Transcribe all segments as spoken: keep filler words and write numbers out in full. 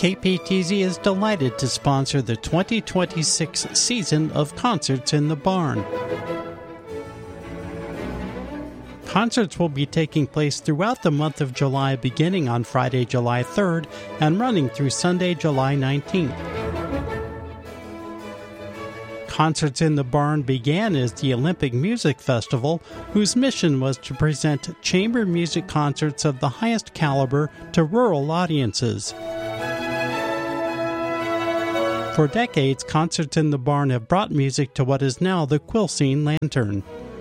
K P T Z is delighted to sponsor the twenty twenty-six season of Concerts in the Barn. Concerts will be taking place throughout the month of July, beginning on Friday, July third, and running through Sunday, July nineteenth. Concerts in the Barn began as the Olympic Music Festival, whose mission was to present chamber music concerts of the highest caliber to rural audiences. For decades, Concerts in the Barn have brought music to what is now the Quilcene Lantern.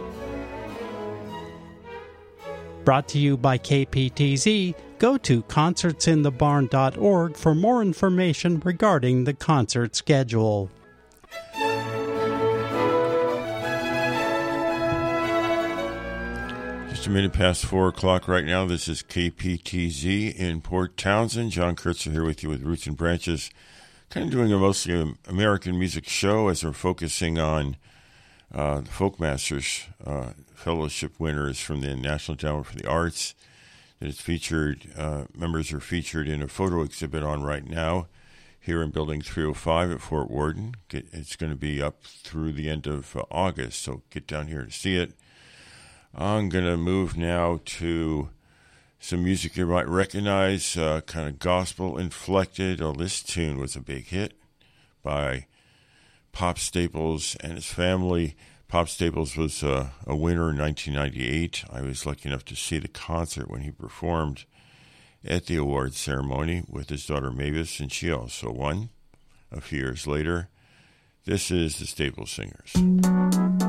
Brought to you by K P T Z, go to concerts in the barn dot org for more information regarding the concert schedule. Just a minute past four o'clock right now. This is K P T Z in Port Townsend. John Kurtzer here with you with Roots and Branches. Kind of doing a mostly American music show as we're focusing on uh, the Folk Masters uh, Fellowship winners from the National Endowment for the Arts. That is featured, uh, members are featured in a photo exhibit on right now here in Building three oh five at Fort Worden. Get, it's going to be up through the end of uh, August, so get down here to see it. I'm going to move now to some music you might recognize, uh, kind of gospel-inflected. Oh, this tune was a big hit by Pop Staples and his family. Pop Staples was uh, a winner in nineteen ninety-eight. I was lucky enough to see the concert when he performed at the awards ceremony with his daughter Mavis, and she also won a few years later. This is the Staples Singers.